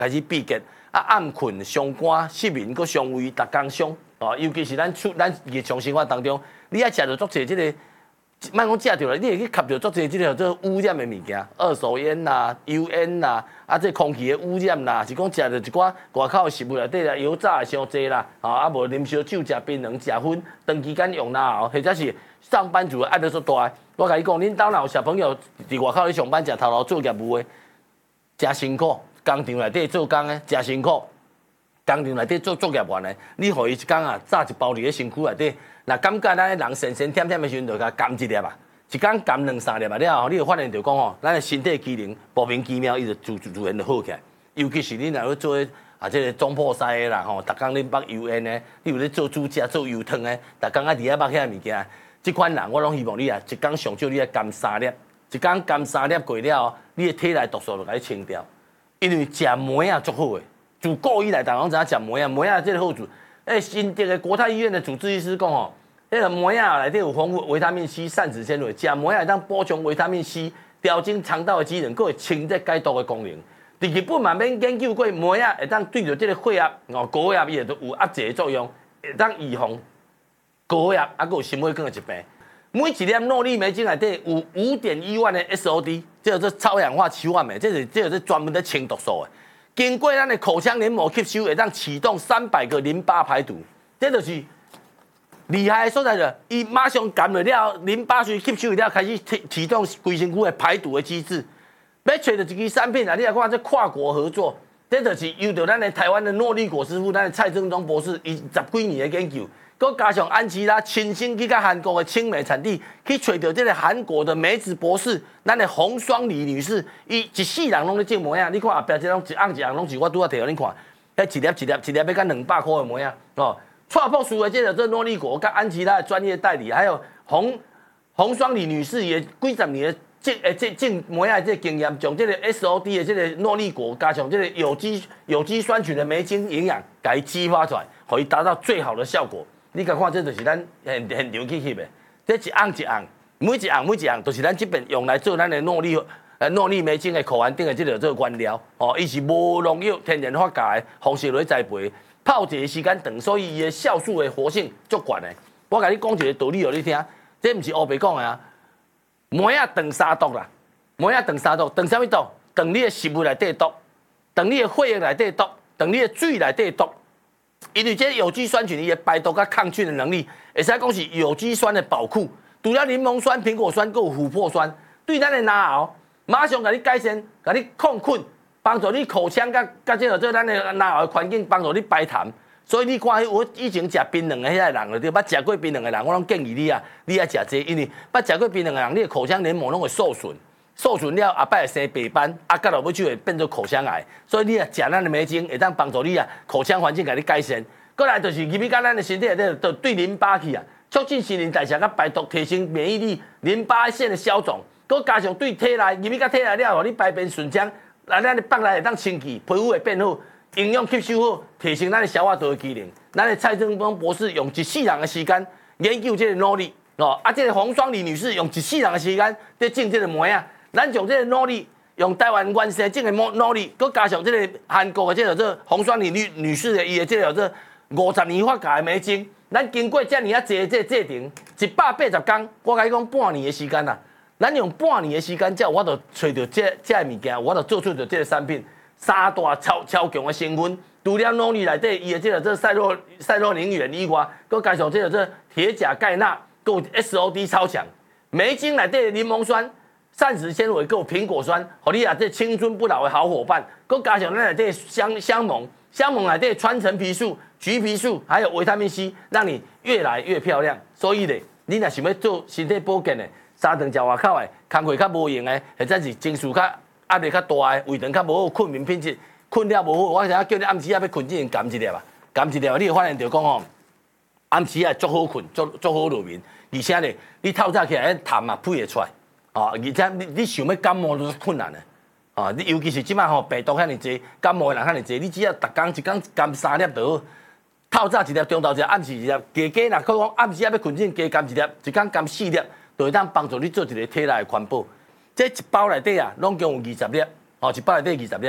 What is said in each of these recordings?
开始闭结，暗困、伤肝、失眠、佮伤胃，逐工伤。哦，尤其是咱日常生活当中，你爱食着足侪即个。莫讲食着啦，你会去吸着足侪即个做污染的物件，二手烟啦、油烟啦，这空气的污染啦，是讲食着一寡外口的食物内底啦，油炸的伤济啦，无啉烧酒、食槟榔、食薰，长期间用啦或者是上班族压力足大。我甲你讲，恁兜若有小朋友伫外口咧上班，食头路做业务的，真辛苦，工厂内底做工的，真辛苦，工厂内底做作业员的，你互伊一工炸一包伫咧身躯内底。那感觉咱人酸酸甜甜的时阵，就甲含一粒啊，一工含2-3粒啊了后，你会发现就讲吼，咱的身体机能莫名其妙，伊就自然就好起来。尤其是你若要做即个中破塞的啦吼，逐工咧捌油烟的，你有咧做煮食、做油汤的，逐工伫遐捌遐物件，即款人我拢希望你一工上少你含3粒，一工含3粒过了后，你的体内毒素就甲你清掉。因为食梅啊足好的，自古以来，大家拢知影食梅啊，梅啊即个好处。新竹的国泰医院的主治医师讲吼，迄个梅啊内底有丰富维他命 C、膳食纤维，食梅啊会当补充维他命 C， 调整肠道的机能，佫会清洁解毒的功能。伫日本嘛免研究过梅啊会当对着即个血压、高压伊会都有压制的作用，会当预防高压，佫有心血管的疾病。每一粒诺丽梅精内底有5.1万的 SOD， 这个是超氧化氰化酶，这个是专门在清毒素的。经过咱的口腔黏膜吸收，会当启动300个淋巴排毒，这就是厉害的所在了。伊马上含了了，淋巴水吸收了，开始启动规身躯的排毒的机制。要找到一支产品啊，你来看这跨国合作，这就是由着咱的台湾的诺丽果师傅，咱的蔡正宗博士，伊10几年的研究。佮加上安琪拉亲身去到韩国的青梅产地，去找到这个韩国的梅子博士，咱的洪双李女士，伊一世人拢咧种梅啊！你看后壁这种一盎一盎拢是我拄仔摕互恁看，迄一粒要到200块的梅啊！哦，创博士的这诺丽果，甲安琪拉的专业代理，还有洪双李女士也几十年的种梅啊这经验，将这个 SOD 的这个诺丽果，加上这个有机酸醛的梅精营养，给它激发出来，可以达到最好的效果。你甲看，这就是咱现场去翕的，这一盎一盎，每一盎，就是咱这边用来做咱的诺丽梅精的口含顶的这个原料。哦，伊是无农药、天然发酵的方式来栽培，泡一个时间长，所以伊的酵素的活性足悬的。我甲你讲一个道理互你听，这毋是黑白讲的啊。梅啊长3毒啦，梅啊长3毒，长啥物毒？长你的食物内底毒，长你的血液内底毒，长你的水内底毒。因为这有机酸醛伊的排毒甲抗菌的能力，会使讲是有机酸的宝库。除了柠檬酸、苹果酸，还有琥珀酸，对咱的牙喉马上甲你改善，甲你抗菌，帮助你口腔甲这个咱的牙喉的环境，帮助你排痰。所以你看，我以前食槟榔的迄个人，对，捌食过槟榔的人，我拢建议你啊，你爱食这，因为捌食过槟榔的人，你的口腔黏膜拢会受损。受损了，后摆会生白斑，到落尾就会变做口腔癌。所以你啊，食咱的梅精，会当帮助你啊，口腔环境给你改善。过来就是入去到咱的身体内底，就对淋巴去啊，促进新陈代谢，甲排毒，提升免疫力，淋巴腺的消肿。佮加上对体内入去到体内了，互你排便顺畅，咱的腹内会当清气，皮肤会变好，营养吸收好，提升咱的消化道的机能。咱的蔡正宗博士用1世人的时间研究这个诺丽，这个洪双李女士用1世人的时间在种这个梅啊。咱将这个诺丽用台湾原生种的诺丽，佮加上这个韩国的这洪双李女士的伊的这个50年发酵的梅精，咱经过遮尔啊济这制程，180天，我甲你讲半年的时间啦。咱用半年的时间，才有法度找到这物件，有法度做出着这个产品，3大超强的成分。除了诺丽内底伊的这个赛洛宁元以外，佮加上这个铁钾钙钠，佮有 SOD 超强。梅精内底的柠檬酸。膳食纤维够苹果酸，互你啊这青春不老的好伙伴，佮加上咱内底香檬内底川橙皮素、橘皮素，还有维他命 C， 让你越来越漂亮。所以咧，你若想要做身体保健的，三顿食外口的，工课较无用的，或者是情绪较压力较大的，胃肠较无好，睡眠品质困了无好，我想叫你暗时仔要困之前含一粒啊，含一粒，你会发现就讲吼，暗时仔足好困，足好入眠，而且咧，你透早起来痰啊配会出来。而且你想要感冒都是困难的，你尤其是即摆吼病毒遐尼济，感冒的人遐尼济，你只要逐工一工含3粒就好。透早一粒，中昼一粒，暗时一粒，加若讲暗时要困之前加含一粒，一工含4粒，就会当帮助你做一个体内的环保。这一包内底啊，拢共有20粒，一包内底20粒。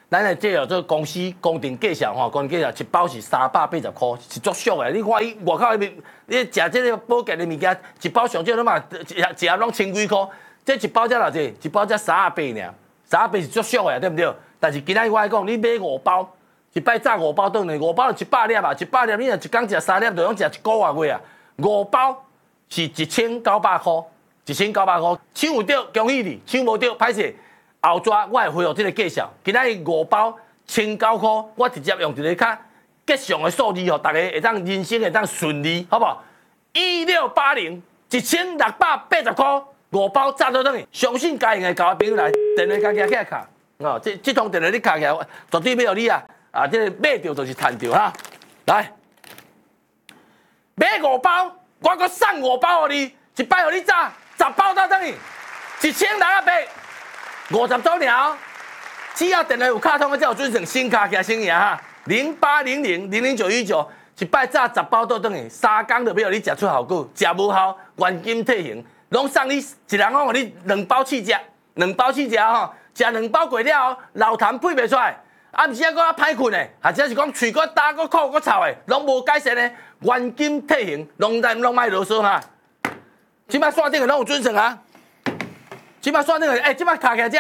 咱的这个公司公定价上吼，公定价上一包是380块，是足俗的。你看伊外口迄边，你食这个保健的物件，一包上少你嘛一盒拢千几块，这一包才偌济？一包才38尔，38是足俗的，对不对？但是今仔日我来讲，你买5包，一摆炸5包顿来，5包就100粒啊，100粒你若一工食3粒，就拢食1个月啊。5包是1900块，1900块，抢有着恭喜你，抢无着歹势。后纸我会恢复这个计数，今仔日5包1900块，我直接用一个较吉祥的数字，吼，大家会当人生会当顺利，好不好？1680，1680块，5包炸到等去，相信家用的交朋友来，电话家起来卡，哦，这通电话你卡起来，绝对要互你啊！啊，这个买着就是赚着哈，来买5包，我搁送5包互你，一摆互你炸10包到等去，1680。50周年哦，只要电话有卡通的，才有准算新卡起来先赢哈。0800000919，一摆炸10包倒转去，3工就要互你食出效果，食无效原金退还，拢送你一人讲互你2包试食，2包试食吼，食2包过了后，老痰配袂出来，啊，毋是啊，搁较歹困的，或者是讲喙搁焦、搁苦、搁臭的，拢无改善的，原金退还，拢卖啰嗦哈。即摆线顶的拢有准算啊。即摆算那个，即摆卡起来，这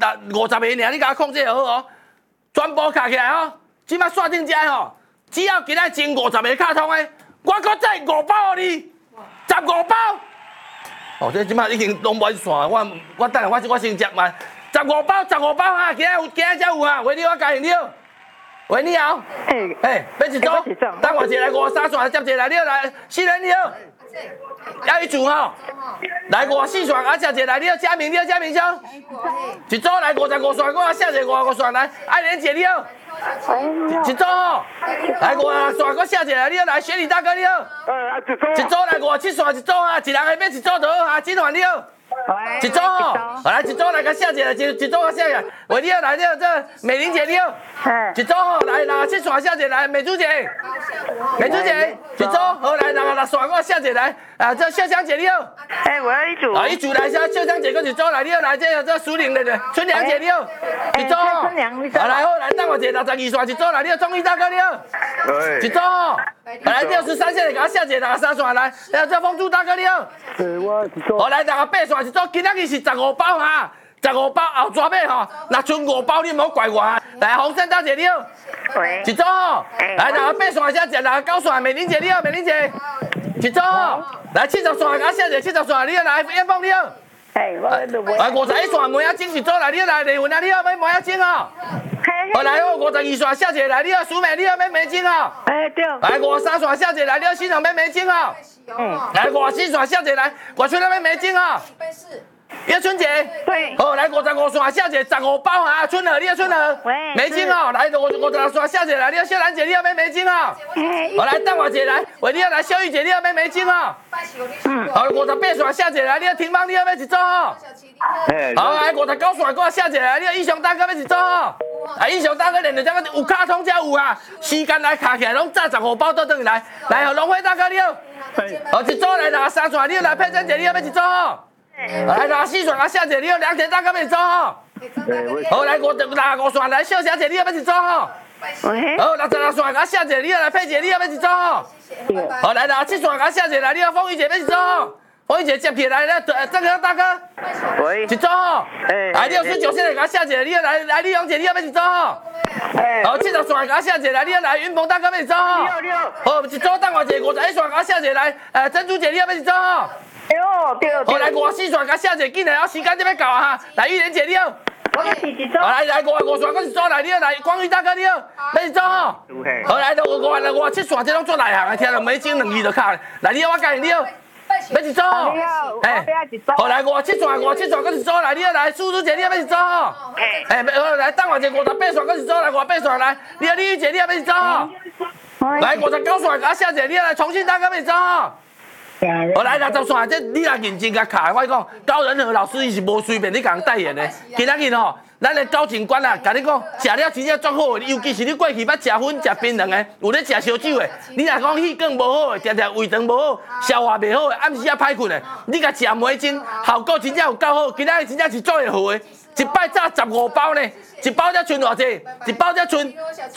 50个尔，你甲我控制好哦，全部卡起来哦。即摆算定这吼，只要今仔前50个卡通的，我搁再5包互你，15包。哦，这即摆已经拢完线，我等下我先接嘛，15包哈，今仔才有哈，为你我加用了。喂，你好。要一组？等我一来53线，接一来，你好来，4人你好。要一组吼，来54线，啊，写一来，你好，嘉明，你好，嘉明兄，一组来55线，我写一55线来，爱莲姐你好，一组吼，来56线，我写一来，你好，来雪里大哥你好，一组来57线，一组啊，一人下面一组就好啊，金环你好。一组吼，来一组来甲写一下，一组我写一下。喂，你好，来你好，这美玲姐你好。一组吼，来67线写一下来，美珠姐，美珠姐，一组好来66线我写一下来，啊这秀香姐你好。 我要一组。 啊一组来写秀香姐跟一组来，你好来这苏玲的春娘姐你好。一组吼，啊来好来等我一下62线一组来，你好钟义大哥你好。一组吼，来63线甲我写一下63线来，这风珠大哥你好。 我一组。 好来68线。一组，今仔日是15包哈，15包后抓尾吼，若剩5包你唔好怪我啊。来，洪胜大姐你好，一组吼，来68线写一69线，美玲姐你好，美玲姐，一组吼，来70线甲写一70线，你好来，燕凤你好，来51线梅仔精一组来，你好来，丽云啊你好，梅仔精哦，好来好52线写一来，你好苏美你好，梅精哦， 对， 来53线写一来，你好新长梅精哦。来54线写一来，我春那边梅精哦。叶春姐。 对。 好，来55线写一15包哈，春儿，你好春儿。 喂。 梅精哦，来56线写一来，你好秀兰姐，你好梅精哦。好，来等我姐来，喂，你好来秀玉姐，你好梅精哦。好，58线写一来，你好婷芳，你好要一组哦。好，来59线给我写一来，你好英雄大哥要一组哦。啊，英雄大哥连着这个有卡通才有啊，时间来卡起来拢炸15包倒转来，来，好龙辉大哥你好。好，一组来63线，你好来佩珍姐，你好要一组哦。来64线啊，谢姐，你好梁田大哥要一组哦。好，来65线来秀小姐，你好要一组哦。好，66线啊，谢姐，你好来佩姐，你好要一组哦。好，来67线啊，谢姐来，你好凤玉姐要一组哦。凤玉姐接起来了，郑哥大哥。 喂。 一组哦。来69线来，谢姐，你好来丽蓉姐，你好要一组哦。好，70线甲谢姐来，你好来云鹏大哥要一组哦。好，一组等我一下51线甲谢姐来，珍珠姐你好要一组哦。 对。 好，来54线甲谢姐，紧来，时间就要到啊哈。来玉莲姐你好。 我是一组。 来55线，我一组来，你好来光宇大哥你好，要一组哦。好，来57线这拢做内行的，听到美金2字就卡。来，你好，我教你好。要一组哦。好，来57线，我一组来，你好来苏苏姐你好要一组哦。好，来等我一下58线，我一组来58线来，你好李玉姐你好要一组哦。来59线甲谢姐，你好来重庆大哥要一组哦。好来60线，这你若认真甲卡，我讲高仁和老师伊是无随便你甲人代言的。今仔日吼， 咱的高警官啊，甲你讲，食了真正足好的，尤其是你过去捌食薰、食槟榔的，有咧食烧酒的，你若讲气管无好的，常常胃肠无好，消化袂好的，暗时啊歹困的，你甲食梅精，效果真正有够好，今仔日真正是做会好的，一摆炸15包呢，一包才剩偌济？一包才剩